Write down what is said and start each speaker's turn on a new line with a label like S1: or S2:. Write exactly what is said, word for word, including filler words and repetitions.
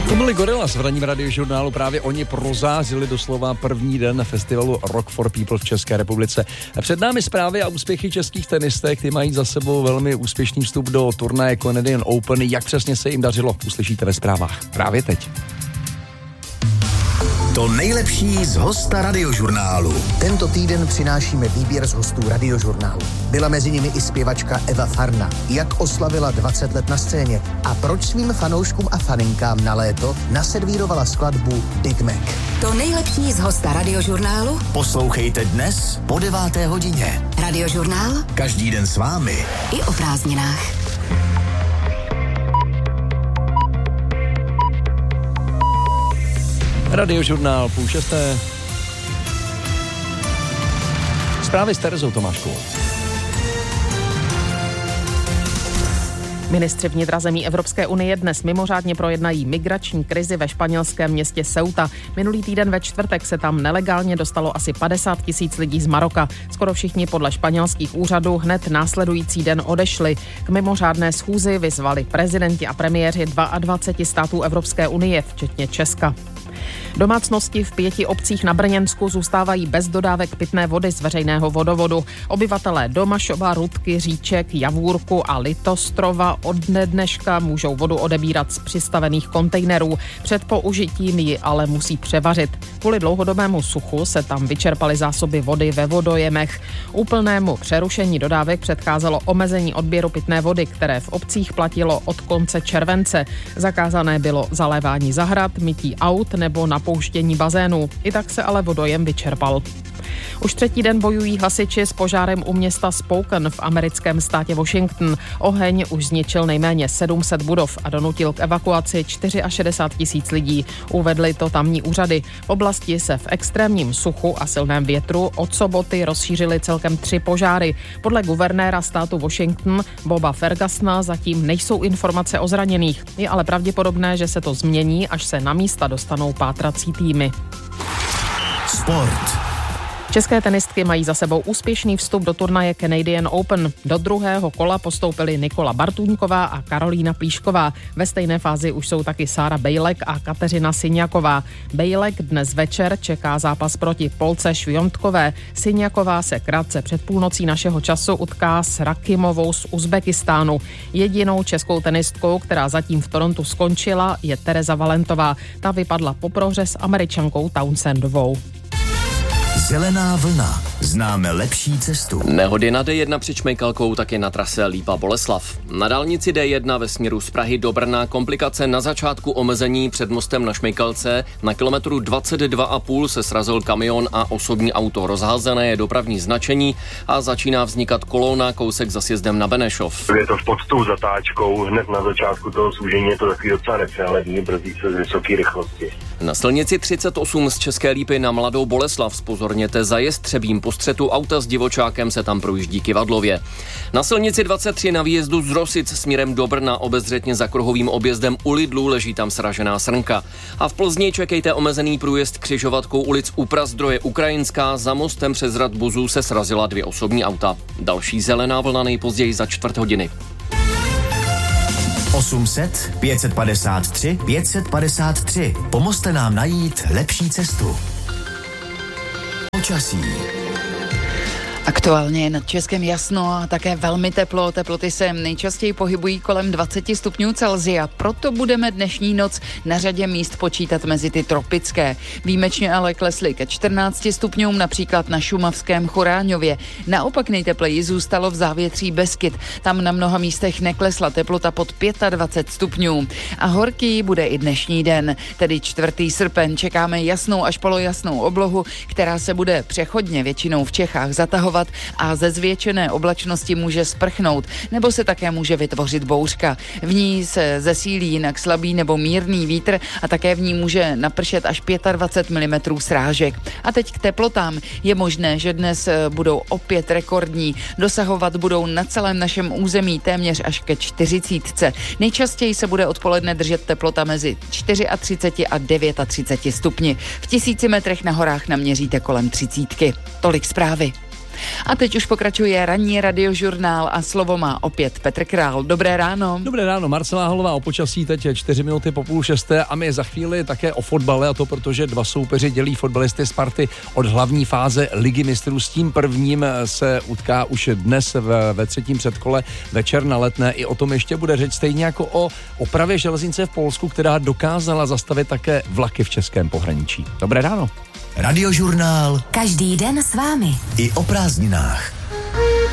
S1: To byli Gorillaz v ranním radiožurnálu, právě oni prozářili doslova první den na festivalu Rock for People v České republice. Před námi zprávy a úspěchy českých tenistek, ty mají za sebou velmi úspěšný vstup do turnaje Canadian Open. Jak přesně se jim dařilo, uslyšíte ve zprávách právě teď.
S2: To nejlepší z hosta radiožurnálu.
S3: Tento týden přinášíme výběr z hostů radiožurnálu. Byla mezi nimi i zpěvačka Eva Farna. Jak oslavila dvacet let na scéně a proč svým fanouškům a faninkám na léto naservírovala skladbu Big Mac.
S4: To nejlepší z hosta radiožurnálu
S2: Poslouchejte dnes po deváté hodině.
S4: Radiožurnál
S2: Každý den s vámi.
S4: I o prázdninách.
S1: Radiožurnál půl šesté. Zprávy s Terezou Tomáškovou.
S5: Ministři vnitra zemí Evropské unie dnes mimořádně projednají migrační krizi ve španělském městě Ceuta. Minulý týden ve čtvrtek se tam nelegálně dostalo asi padesát tisíc lidí z Maroka. Skoro všichni podle španělských úřadů hned následující den odešli. K mimořádné schůzi vyzvali prezidenti a premiéři dvaceti dvou států Evropské unie, včetně Česka. Domácnosti v pěti obcích na Brněnsku zůstávají bez dodávek pitné vody z veřejného vodovodu. Obyvatelé Domašova, Rudky, Říček, Javůrku a Litostrova od dneška můžou vodu odebírat z přistavených kontejnerů. Před použitím ji ale musí převařit. Kvůli dlouhodobému suchu se tam vyčerpaly zásoby vody ve vodojemech. Úplnému přerušení dodávek předcházelo omezení odběru pitné vody, které v obcích platilo od konce července. Zakázané bylo zalévání zahrad, mytí aut nebo napouštění bazénů. I tak se ale vodojem vyčerpal. Už třetí den bojují hasiči s požárem u města Spokane v americkém státě Washington. Oheň už zničil nejméně sedm set budov a donutil k evakuaci šedesát čtyři tisíc lidí. Uvedly to tamní úřady. V oblasti se v extrémním suchu a silném větru od soboty rozšířily celkem tři požáry. Podle guvernéra státu Washington Boba Fergusona zatím nejsou informace o zraněných. Je ale pravděpodobné, že se to změní, až se na místa dostanou pátrací týmy.
S2: Sport.
S5: České tenistky mají za sebou úspěšný vstup do turnaje Canadian Open. Do druhého kola postoupily Nikola Bartůňková a Karolína Plíšková. Ve stejné fázi už jsou taky Sára Bejlek a Kateřina Syňaková. Bejlek dnes večer čeká zápas proti Polce Šviontkové. Syňaková se krátce před půlnocí našeho času utká s Rakimovou z Uzbekistánu. Jedinou českou tenistkou, která zatím v Torontu skončila, je Tereza Valentová. Ta vypadla po prohře s Američankou Townsendovou.
S2: Zelená vlna. Známe lepší cestu.
S6: Nehody na D jedna před Šmejkalkou, taky na trase Lípa-Boleslav. Na dálnici D jedna ve směru z Prahy do Brna komplikace na začátku omezení před mostem na Šmejkalce. Na kilometru dvacet dva a půl se srazil kamion a osobní auto. Rozházené je dopravní značení a začíná vznikat kolona kousek za sjezdem na Benešov.
S7: Je to pod tou zatáčkou, hned na začátku toho súžení je to takový docela nepřehledný, brzdí se z vysoké rychlosti.
S6: Na silnici třicet osm z České Lípy na Mladou Boleslav zpozorněte za Jestřebím. Po střetu auta s divočákem se tam projíždí Kyvadlově. Na silnici dvacet tři na výjezdu z Rosic směrem do Brna obezřetně za kruhovým objezdem u Lidlu leží tam sražená srnka. A v Plzni čekejte omezený průjezd křižovatkou ulic u Prazdroje Ukrajinská. Za mostem přes Hrad Buzů se srazila dvě osobní auta. Další zelená vlna nejpozději za čtvrt hodiny.
S2: osm set, pět set padesát tři, pět set padesát tři. Pomozte nám najít lepší cestu. Počasí.
S8: Aktuálně je nad Českem jasno a také velmi teplo. Teploty se nejčastěji pohybují kolem dvacet stupňů Celsia, proto budeme dnešní noc na řadě míst počítat mezi ty tropické. Výjimečně ale klesly ke čtrnácti stupňům, například na šumavském Choráňově. Naopak nejtepleji zůstalo v závětří Beskyt. Tam na mnoha místech neklesla teplota pod dvacet pět stupňů. A horký bude i dnešní den, tedy čtvrtý srpen. Čekáme jasnou až polojasnou oblohu, která se bude přechodně většinou v Čechách zatahovat a ze zvětšené oblačnosti může sprchnout, nebo se také může vytvořit bouřka. V ní se zesílí jinak slabý nebo mírný vítr a také v ní může napršet až dvacet pět milimetrů srážek. A teď k teplotám. Je možné, že dnes budou opět rekordní. Dosahovat budou na celém našem území téměř až ke čtyřicítce. Nejčastěji se bude odpoledne držet teplota mezi třicet čtyři a třicet devět stupni. V tisíci metrech na horách naměříte kolem třicítky. Tolik zprávy. A teď už pokračuje ranní radiožurnál a slovo má opět Petr Král. Dobré ráno.
S1: Dobré ráno, Marcela Halová o počasí teď čtyři minuty po půl šesté a my za chvíli také o fotbale, a to protože dva soupeři dělí fotbalisty Sparty od hlavní fáze Ligy mistrů. S tím prvním se utká už dnes ve, ve třetím předkole večer na Letné. I o tom ještě bude řeč, stejně jako o opravě železnice v Polsku, která dokázala zastavit také vlaky v českém pohraničí. Dobré ráno.
S2: Radiožurnál.
S4: Každý den s vámi.
S2: I o prázdninách.